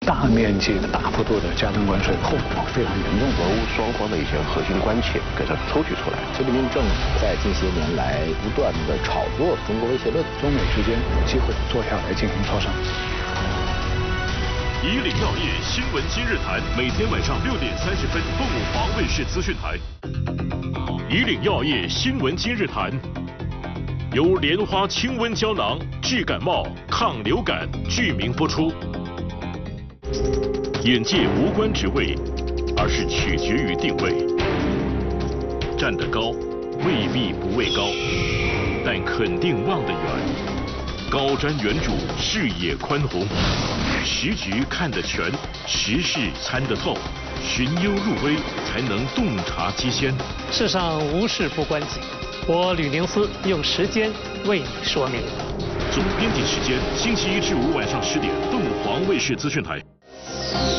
大面积的、大幅度的加征关税，后果非常严重。 俄乌双方的一些核心关切给它抽取出来。 习近平政府在近些年来不断的炒作中国威胁论， 中美之间有机会坐下来进行磋商。 以岭药业新闻今日谈，每天晚上6点30分，凤凰卫视资讯台。以岭药业新闻今日谈，由莲花清瘟胶囊治感冒、抗流感剧名播出。眼界无关职位，而是取决于定位。站得高，未必不畏高，但肯定望得远。高瞻远瞩，视野宽宏，时局看得全，时事参得透，寻幽入微，才能洞察机先。 世上无事不关己，我吕宁思用时间为你说明。 总编辑时间：星期一至五晚上10点，凤凰卫视资讯台。